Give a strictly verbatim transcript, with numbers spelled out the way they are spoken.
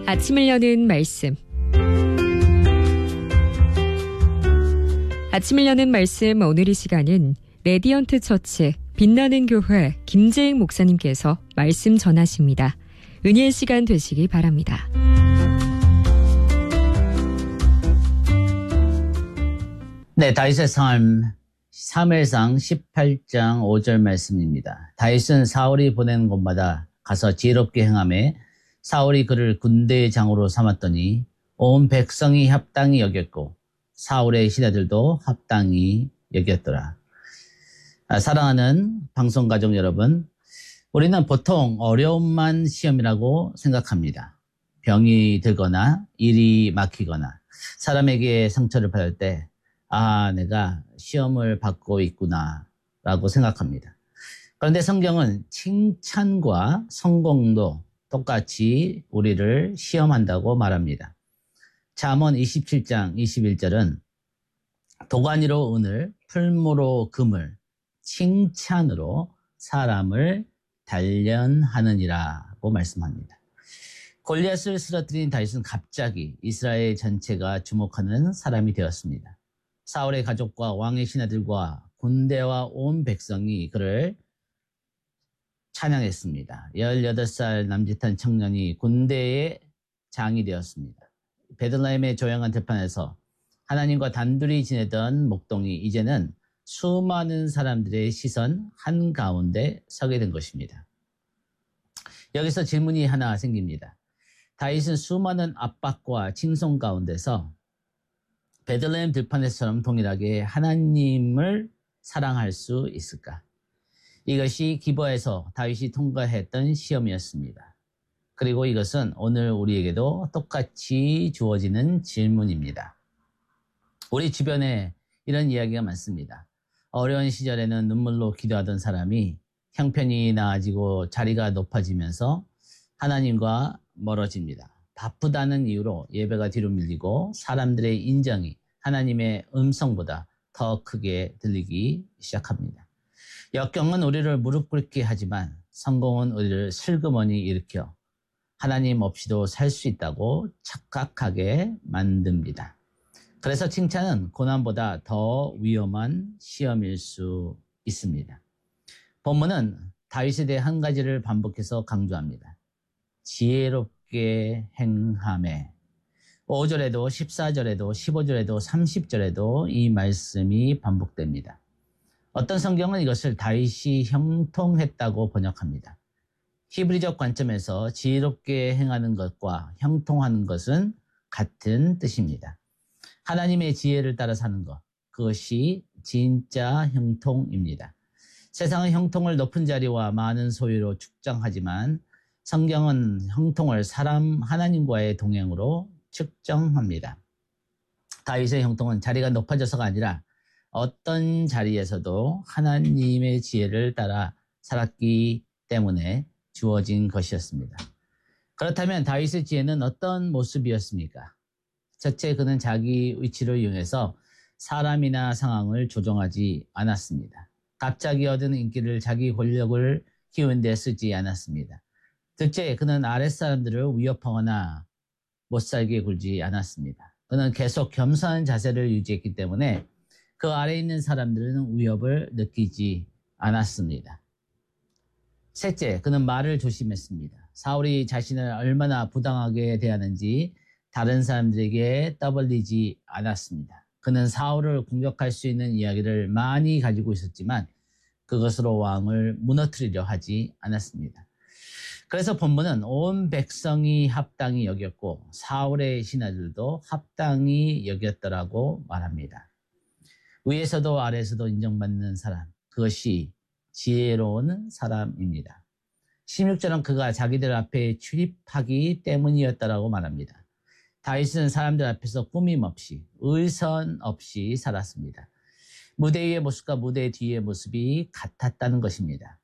아침을 여는 말씀. 아침을 여는 말씀 오늘 이 시간은 레디언트 처치 빛나는 교회 김재익 목사님께서 말씀 전하십니다. 은혜의 시간 되시기 바랍니다. 네, 다윗의 삶 사무엘상 십팔 장 오 절 말씀입니다. 다윗은 사울이 보낸 곳마다 가서 지혜롭게 행하며 사울이 그를 군대의 장으로 삼았더니 온 백성이 합당히 여겼고 사울의 신하들도 합당히 여겼더라. 아, 사랑하는 방송가족 여러분, 우리는 보통 어려움만 시험이라고 생각합니다. 병이 들거나 일이 막히거나 사람에게 상처를 받을 때 아, 내가 시험을 받고 있구나 라고 생각합니다. 그런데 성경은 칭찬과 성공도 똑같이 우리를 시험한다고 말합니다. 잠언 이십칠 장 이십일 절은 도가니로 은을, 풀무로 금을, 칭찬으로 사람을 단련하느니라고 말씀합니다. 골리앗을 쓰러뜨린 다윗은 갑자기 이스라엘 전체가 주목하는 사람이 되었습니다. 사울의 가족과 왕의 신하들과 군대와 온 백성이 그를 찬양했습니다. 열여덟 살 남짓한 청년이 군대의 장이 되었습니다. 베들레헴의 조용한 들판에서 하나님과 단둘이 지내던 목동이 이제는 수많은 사람들의 시선 한가운데 서게 된 것입니다. 여기서 질문이 하나 생깁니다. 다윗은 수많은 압박과 칭송 가운데서 베들레헴 들판에서처럼 동일하게 하나님을 사랑할 수 있을까? 이것이 기브아에서 다윗이 통과했던 시험이었습니다. 그리고 이것은 오늘 우리에게도 똑같이 주어지는 질문입니다. 우리 주변에 이런 이야기가 많습니다. 어려운 시절에는 눈물로 기도하던 사람이 형편이 나아지고 자리가 높아지면서 하나님과 멀어집니다. 바쁘다는 이유로 예배가 뒤로 밀리고 사람들의 인정이 하나님의 음성보다 더 크게 들리기 시작합니다. 역경은 우리를 무릎 꿇게 하지만 성공은 우리를 슬그머니 일으켜 하나님 없이도 살 수 있다고 착각하게 만듭니다. 그래서 칭찬은 고난보다 더 위험한 시험일 수 있습니다. 본문은 다윗에 대해 한 가지를 반복해서 강조합니다. 지혜롭게 행하매. 오 절에도 십사 절에도 십오 절에도 삼십 절에도 이 말씀이 반복됩니다. 어떤 성경은 이것을 다윗이 형통했다고 번역합니다. 히브리적 관점에서 지혜롭게 행하는 것과 형통하는 것은 같은 뜻입니다. 하나님의 지혜를 따라 사는 것, 그것이 진짜 형통입니다. 세상은 형통을 높은 자리와 많은 소유로 축정하지만 성경은 형통을 사람 하나님과의 동행으로 측정합니다. 다윗의 형통은 자리가 높아져서가 아니라 어떤 자리에서도 하나님의 지혜를 따라 살았기 때문에 주어진 것이었습니다. 그렇다면 다윗의 지혜는 어떤 모습이었습니까? 첫째, 그는 자기 위치를 이용해서 사람이나 상황을 조종하지 않았습니다. 갑자기 얻은 인기를 자기 권력을 키우는 데 쓰지 않았습니다. 둘째, 그는 아랫사람들을 위협하거나 못살게 굴지 않았습니다. 그는 계속 겸손한 자세를 유지했기 때문에 그 아래에 있는 사람들은 위협을 느끼지 않았습니다. 셋째, 그는 말을 조심했습니다. 사울이 자신을 얼마나 부당하게 대하는지 다른 사람들에게 떠벌리지 않았습니다. 그는 사울을 공격할 수 있는 이야기를 많이 가지고 있었지만 그것으로 왕을 무너뜨리려 하지 않았습니다. 그래서 본문은 온 백성이 합당히 여겼고 사울의 신하들도 합당히 여겼더라고 말합니다. 위에서도 아래에서도 인정받는 사람, 그것이 지혜로운 사람입니다. 십육 절은 그가 자기들 앞에 출입하기 때문이었다라고 말합니다. 다윗은 사람들 앞에서 꾸밈 없이, 의선 없이 살았습니다. 무대 위의 모습과 무대 뒤의 모습이 같았다는 것입니다.